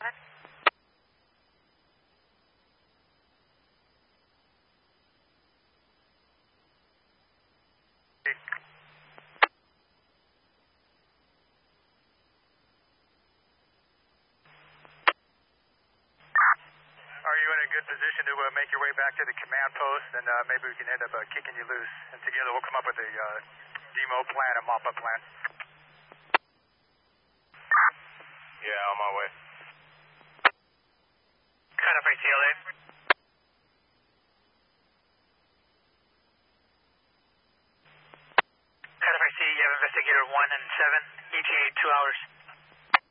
Are you in a good position to make your way back to the command post, and maybe we can end up kicking you loose, and together we'll come up with a demo plan, a mop-up plan. Yeah, on my way. Cut up ATLA. Cut up IC, you have investigator 1 and 7, ETA 2 hours.